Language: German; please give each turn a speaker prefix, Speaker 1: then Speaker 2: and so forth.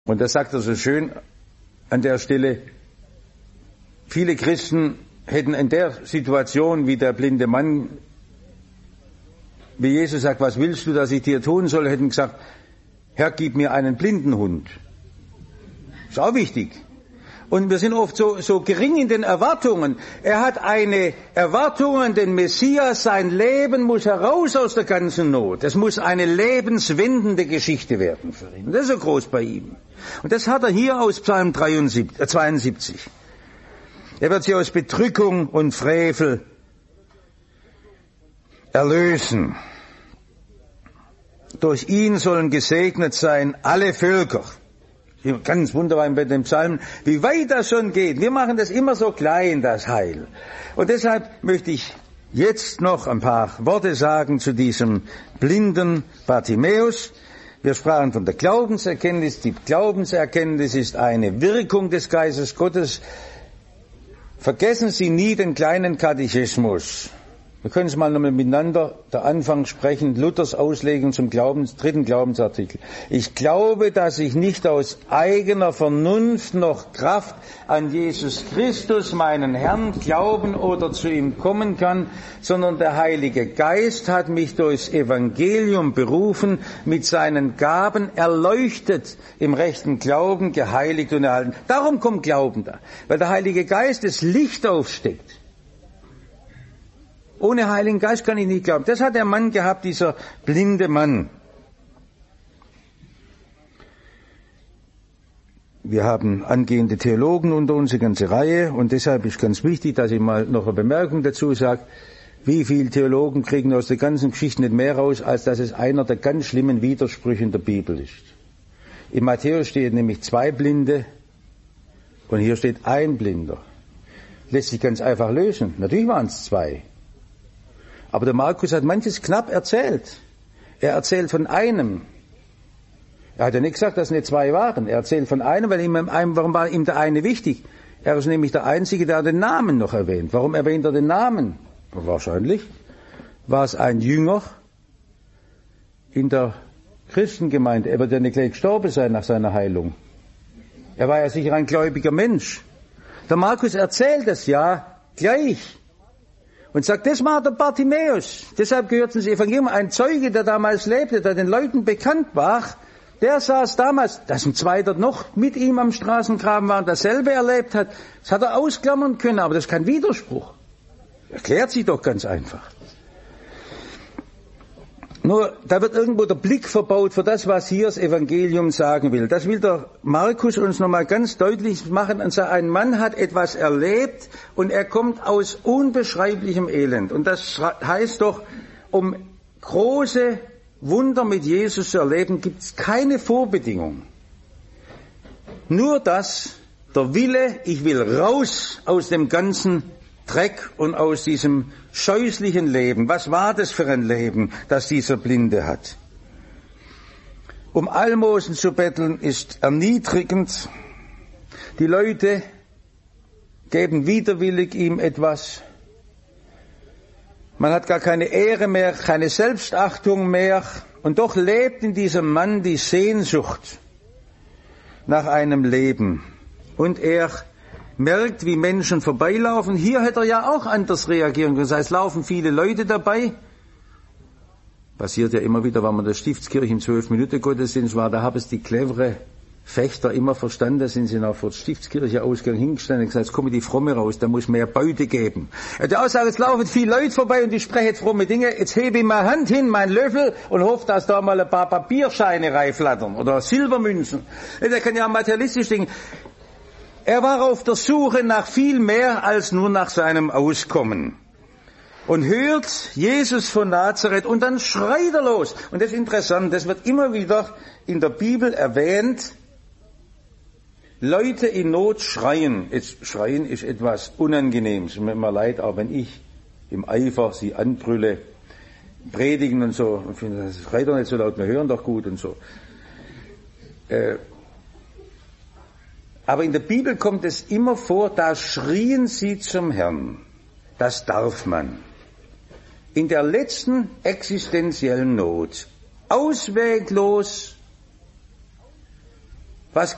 Speaker 1: Und das sagt er so schön an der Stelle, viele Christen hätten in der Situation wie der blinde Mann, wie Jesus sagt, was willst du, dass ich dir tun soll, hätten gesagt, Herr, gib mir einen blinden Hund. Ist auch wichtig. Und wir sind oft so gering in den Erwartungen. Er hat eine Erwartung an den Messias, sein Leben muss heraus aus der ganzen Not. Es muss eine lebenswendende Geschichte werden für ihn. Das ist so groß bei ihm. Und das hat er hier aus Psalm 72. Er wird sie aus Bedrückung und Frevel erlösen. Durch ihn sollen gesegnet sein alle Völker. Ganz wunderbar bei dem Psalm, wie weit das schon geht. Wir machen das immer so klein, das Heil. Und deshalb möchte ich jetzt noch ein paar Worte sagen zu diesem blinden Bartimäus. Wir sprachen von der Glaubenserkenntnis. Die Glaubenserkenntnis ist eine Wirkung des Geistes Gottes. Vergessen Sie nie den kleinen Katechismus. Wir können es mal nochmal miteinander, der Anfang sprechen, Luthers Auslegung zum dritten Glaubensartikel. Ich glaube, dass ich nicht aus eigener Vernunft noch Kraft an Jesus Christus, meinen Herrn, glauben oder zu ihm kommen kann, sondern der Heilige Geist hat mich durchs Evangelium berufen, mit seinen Gaben erleuchtet, im rechten Glauben geheiligt und erhalten. Darum kommt Glauben da, weil der Heilige Geist das Licht aufsteckt. Ohne Heiligen Geist kann ich nicht glauben. Das hat der Mann gehabt, dieser blinde Mann. Wir haben angehende Theologen unter uns, eine ganze Reihe, und deshalb ist ganz wichtig, dass ich mal noch eine Bemerkung dazu sage. Wie viele Theologen kriegen aus der ganzen Geschichte nicht mehr raus, als dass es einer der ganz schlimmen Widersprüche in der Bibel ist. In Matthäus steht nämlich 2 Blinde und hier steht 1 Blinder. Lässt sich ganz einfach lösen. Natürlich waren es 2. Aber der Markus hat manches knapp erzählt. Er erzählt von einem. Er hat ja nicht gesagt, dass es nicht 2 waren. Er erzählt von einem, warum war ihm der eine wichtig? Er ist nämlich der Einzige, der den Namen noch erwähnt. Warum erwähnt er den Namen? Wahrscheinlich war es ein Jünger in der Christengemeinde. Er wird ja nicht gleich gestorben sein nach seiner Heilung. Er war ja sicher ein gläubiger Mensch. Der Markus erzählt es ja gleich. Und sagt, das war der Bartimäus. Deshalb gehört ins Evangelium ein Zeuge, der damals lebte, der den Leuten bekannt war. Der saß damals, dass ein Zweiter noch mit ihm am Straßengraben war und dasselbe erlebt hat. Das hat er ausklammern können, aber das ist kein Widerspruch. Erklärt sich doch ganz einfach. Nur, da wird irgendwo der Blick verbaut für das, was hier das Evangelium sagen will. Das will der Markus uns nochmal ganz deutlich machen. Und sagt, ein Mann hat etwas erlebt und er kommt aus unbeschreiblichem Elend. Und das heißt doch, um große Wunder mit Jesus zu erleben, gibt es keine Vorbedingung. Nur das, der Wille, ich will raus aus dem ganzen Dreck und aus diesem scheußlichen Leben. Was war das für ein Leben, das dieser Blinde hat? Um Almosen zu betteln ist erniedrigend. Die Leute geben widerwillig ihm etwas. Man hat gar keine Ehre mehr, keine Selbstachtung mehr. Und doch lebt in diesem Mann die Sehnsucht nach einem Leben. Und er merkt, wie Menschen vorbeilaufen. Hier hätte er ja auch anders reagieren können. Das heißt, laufen viele Leute dabei. Passiert ja immer wieder, wenn man in der Stiftskirche im 12-Minuten-Gottesdienst war, da haben es die clevere Fechter immer verstanden, da sind sie noch vor der Stiftskirche Ausgang hingestanden und gesagt, jetzt komme die Fromme raus, da muss mehr Beute geben. Er hat auch gesagt, jetzt laufen viele Leute vorbei und die sprechen fromme Dinge, jetzt hebe ich meine Hand hin, meinen Löffel und hoffe, dass da mal ein paar Papierscheine reiflattern oder Silbermünzen. Der kann ja materialistisch denken. Er war auf der Suche nach viel mehr als nur nach seinem Auskommen. Und hört Jesus von Nazareth und dann schreit er los. Und das ist interessant, das wird immer wieder in der Bibel erwähnt. Leute in Not schreien. Jetzt, schreien ist etwas Unangenehmes. Es tut mir immer leid, auch wenn ich im Eifer sie anbrülle, predigen und so. Ich finde, das schreit doch nicht so laut, wir hören doch gut und so. Aber in der Bibel kommt es immer vor, da schrien sie zum Herrn. Das darf man. In der letzten existenziellen Not, ausweglos,